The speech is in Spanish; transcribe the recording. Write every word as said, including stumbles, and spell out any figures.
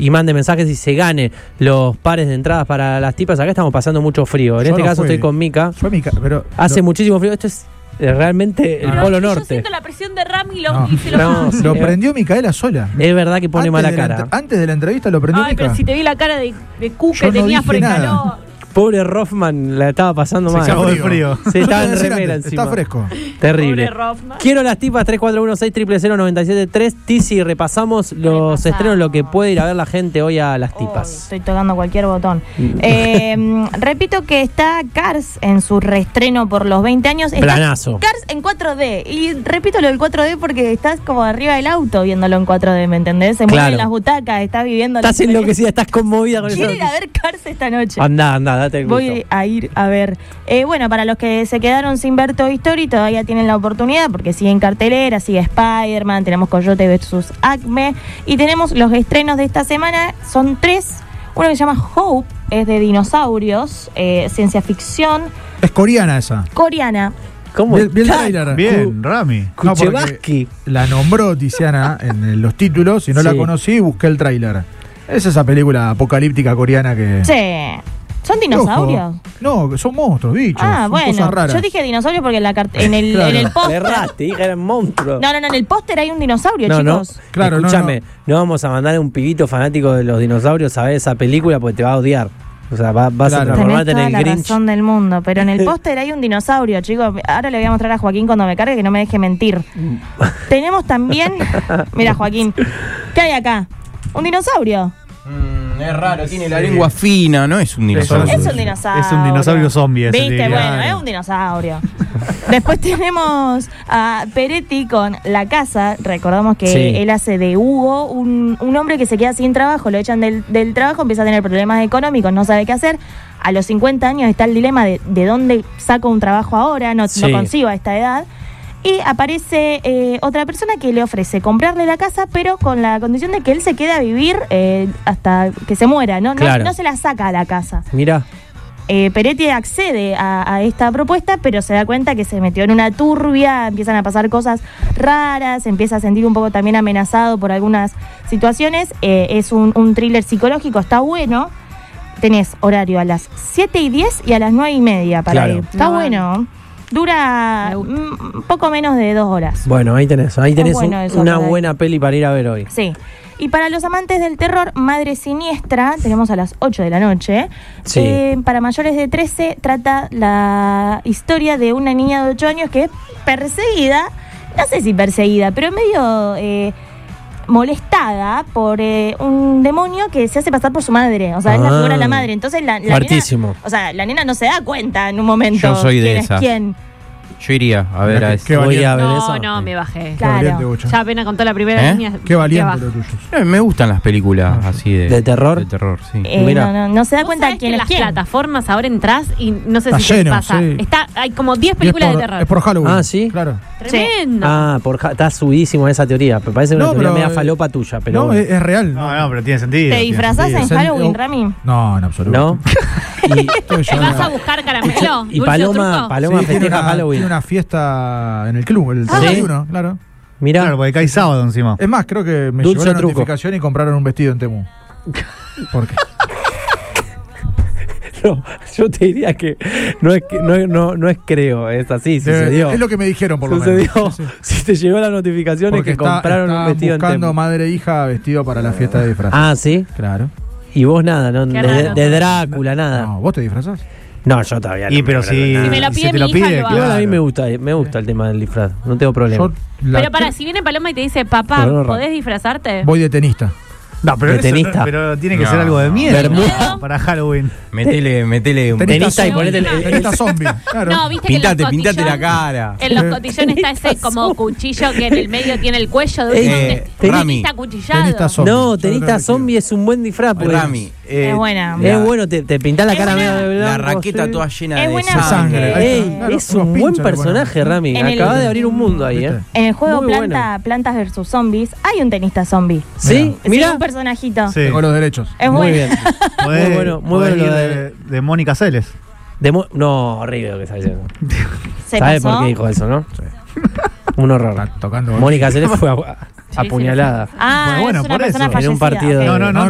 y mande mensajes y se gane los pares de entradas para las tipas. Acá estamos pasando mucho frío. En Yo este no caso fui. estoy con Mica. Fue Mica, pero Hace lo, muchísimo frío. Esto es eh, realmente el Pero Polo es que Norte. Yo siento la presión de Rami y, lo, No. y se lo No. lo Eh, prendió Micaela sola. Es verdad que pone Antes mala de la cara. entre- antes de la entrevista lo prendió Ay, Mica. pero si te vi la cara de, de cu Yo que no tenías por el dije nada. calor. Pobre Rothman la estaba pasando Se mal. cagó de frío. Se estaba en Decir remera antes, encima. Está fresco. Terrible. Pobre Rothman. Quiero las tipas tres cuatro uno seis cero cero cero nueve siete tres. Tizi, repasamos los Repasamos. estrenos, lo que puede ir a ver la gente hoy a las Uy, tipas. estoy tocando cualquier botón. Mm. Eh, repito que está Cars en su reestreno por los veinte años. Está Planazo. Cars en cuatro D. Y repito lo del cuatro D porque estás como arriba del auto viéndolo en cuatro D, ¿me entendés? Se Claro. mueven las butacas, estás viviendo la Estás experiencia. enloquecida, estás conmovida con Quiero eso. ir a ver Cars esta noche. Andá, andá, date el gusto. Voy a ir a ver. Eh, bueno, para los que se quedaron sin ver Toy Story, todavía tienen la oportunidad porque sigue en cartelera, sigue Spider-Man, tenemos Coyote versus Acme y tenemos los estrenos de esta semana, son tres. Uno que se llama Hope, es de dinosaurios, eh, ciencia ficción, Es coreana esa. coreana. ¿Cómo Vi, vi el está? tráiler. Bien, Rami. No, porque Kuchevaski. la nombró Tiziana en los títulos y no la Sí. conocí y busqué el tráiler. Es esa película apocalíptica coreana que... Che, ¿son dinosaurios? Ojo. No, son monstruos, bichos. Ah, son bueno. cosas raras. Yo dije dinosaurios porque en, la cart- en el, Claro. en el Le póster. erraste, hija, era un monstruo. No, no, no, en el póster hay un dinosaurio, No, no. chicos. Claro, no, Escúchame, no, vamos a mandar a un pibito fanático de los dinosaurios a ver esa película porque te va a odiar. O sea, va- vas Claro. a Tenés transformarte en toda el la Grinch. razón del mundo, pero en el póster hay un dinosaurio, chicos. Ahora le voy a mostrar a Joaquín cuando me cargue que no me deje mentir. Tenemos también, mira Joaquín, ¿qué hay acá? Un dinosaurio. Mm, es raro, tiene la lengua fina, no es un dinosaurio. dinosaurio. Es un dinosaurio. Es un dinosaurio zombie ese, Viste, diría. bueno, es un dinosaurio. Después tenemos a Peretti con La Casa. Recordamos que Sí. él hace de Hugo, un, un hombre que se queda sin trabajo, lo echan del, del trabajo, empieza a tener problemas económicos, no sabe qué hacer. A los cincuenta años está el dilema de, de dónde saco un trabajo ahora, no, Sí. no consigo a esta edad. Y aparece eh, otra persona que le ofrece comprarle la casa, pero con la condición de que él se quede a vivir eh, hasta que se muera, ¿no? No- Claro. no se la saca a la casa. Mira, Eh, Peretti accede a, a esta propuesta, pero se da cuenta que se metió en una turbia, empiezan a pasar cosas raras, se empieza a sentir un poco también amenazado por algunas situaciones. Eh, es un, un thriller psicológico, está bueno. Tenés horario a las siete y diez y a las nueve y media para Claro. ir. Está No, bueno. Dura Me gusta. mm, un poco menos de dos horas. bueno, ahí tenés, ahí tenés bueno un- eso una para buena peli para ir a ver hoy. Sí. Y para los amantes del terror, Madre Siniestra, tenemos a las ocho de la noche. Sí. Eh, para mayores de trece, trata la historia de una niña de ocho años que es perseguida, no sé si perseguida, pero medio eh, molestada por eh, un demonio que se hace pasar por su madre. O sea, es la Ah. figura de la madre. Entonces la, la nena, Fuertísimo. o sea, la nena no se da cuenta en un momento Yo soy de quién es esas. quién. Yo iría a ver a Qué- ese. qué Voy a ver No, eso. no, me bajé. Claro. Qué valiente, Bocha. Ya apenas contó la primera ¿Eh? línea. Qué valiente bajo. lo tuyo. Eh, Me gustan las películas así de, ¿De terror? De terror, sí. Eh, Mira. no, no, no se da ¿Vos cuenta sabés quién que es las quién. plataformas ahora entras y no sé Está si lleno, te pasa. sí. Está, hay como diez Y es películas por- de terror. Es por Halloween. Ah, ¿sí? Claro. Tremendo. Ah, por, ja- está subidísimo esa teoría. Me parece una No, teoría pero, media eh, falopa tuya, pero no, bueno. es, es real. No, no, pero tiene sentido. ¿Te tiene disfrazás sentido. en Es el- Halloween, oh. Rami? No, en absoluto. ¿No? Y, Estoy ¿Te yo, vas no. a buscar caramelo? y ¿Dulce o Paloma, truco? Paloma Sí, tiene festeja una, Halloween. tiene una fiesta en el club, el Ah, treinta y ¿sí? uno, claro. Mirá, Claro, porque cae sábado encima. Es más, creo que me Dulce llegó la o truco. notificación y compraron un vestido en Temu. ¿Por qué? no, yo te diría que no es, que, no, es- no, no es creo, es así, sucedió. Es lo que me dijeron, por lo Sucedió. menos. Sí, sí. Si te llegó la notificación es Porque que está, compraron un está vestido en buscando Temu. madre e hija vestido para la fiesta de disfraz. Ah, ¿sí? Claro. Y vos nada, ¿no? Qué De, raro. de Drácula, nada. No, ¿vos te disfrazás? No, yo todavía no. Y pero me- si, nada. Si me lo si pide te lo mi hija, pide, lo hago. Igual a mí claro. me gusta, me gusta el tema del disfraz, no tengo problema. Yo la- Pero para, si viene Paloma y te dice, papá, Pero no, ¿podés disfrazarte? voy de tenista. No, pero, de eso- tenista. pero tiene que No. ser algo de miedo Bermuda. para Halloween. Metele, metele un Tenista y zombie. ponete el- el- Tenista zombie. Claro. No, viste que en Pintate, los pintate la cotillones- cara. En los cotillones está ese como cuchillo que en el medio tiene el cuello de un Ey, tenista teni- Rami. acuchillado. Tenista zombie. No, Yo tenista creo que zombie es un buen disfraz. Porque Rami, eh, Es buena. Es bueno, te, te pintás la Es cara buena. medio de La blanco. raqueta sí. toda llena Es de buena sangre. sangre. Ahí Ey, está. Claro, es unos un buen pinchos le ponen. personaje, Rami. En el- Acaba de abrir un mundo ahí, ¿eh? ¿Viste? En el juego Muy Planta, bueno. Plantas versus Zombies hay un tenista zombie. ¿Sí? Sí, Mira. un personajito. Sí. Tengo los derechos. Es Muy bueno. bien. Podés- Muy bueno, muy podés bueno lo ir de- de, de Mónica Celes. De mo- no, horrible lo que está diciendo. Se ¿Sabes pasó. por qué dijo eso, no? Un horror. Está tocando. Mónica se le fue a- apuñalada. Ah, Bueno, es una por persona eso. fallecida. En un partido ok. No, no, no, No,